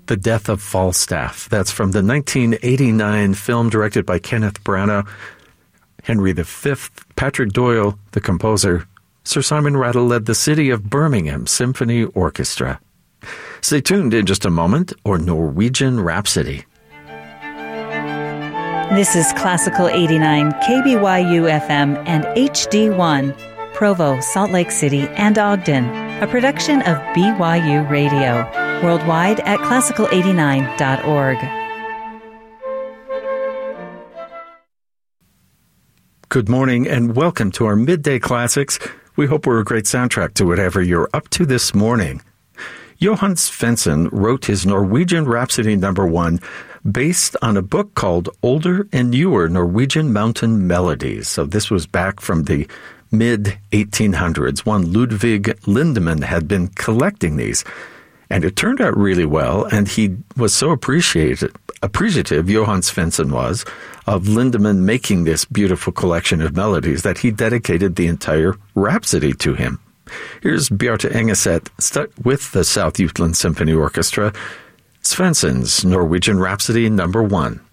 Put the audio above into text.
The Death of Falstaff. That's from the 1989 film directed by Kenneth Branagh. Henry V, Patrick Doyle, the composer. Sir Simon Rattle led the City of Birmingham Symphony Orchestra. Stay tuned in just a moment, or Norwegian Rhapsody. This is Classical 89, KBYU FM and HD1, Provo, Salt Lake City, and Ogden, a production of BYU Radio, worldwide at classical89.org. Good morning and welcome to our Midday Classics. We hope we're a great soundtrack to whatever you're up to this morning. Johan Svensson wrote his Norwegian Rhapsody No. 1 based on a book called Older and Newer Norwegian Mountain Melodies. So this was back from the mid-1800s. One Ludvig Lindemann had been collecting these. And it turned out really well, and he was so appreciative, Johan Svensson was, of Lindemann making this beautiful collection of melodies that he dedicated the entire Rhapsody to him. Here's Bjarte Engeset with the South Jutland Symphony Orchestra, Svensson's Norwegian Rhapsody No. 1.